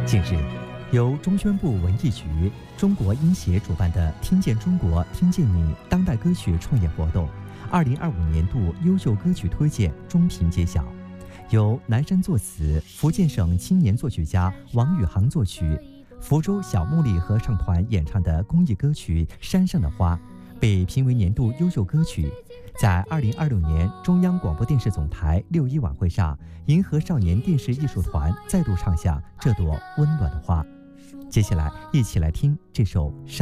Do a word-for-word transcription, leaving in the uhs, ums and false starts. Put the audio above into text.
近日，由中宣部文艺局、中国音协主办的“听见中国，听见你”当代歌曲创业活动，二零二五年度优秀歌曲推荐终评揭晓。由南山作词、福建省青年作曲家王宇航作曲，福州小茉莉合唱团演唱的公益歌曲《山上的花》被评为年度优秀歌曲。在二零二六年中央广播电视总台六一晚会上，银河少年电视艺术团再度唱响这朵温暖的花。接下来，一起来听这首《山》。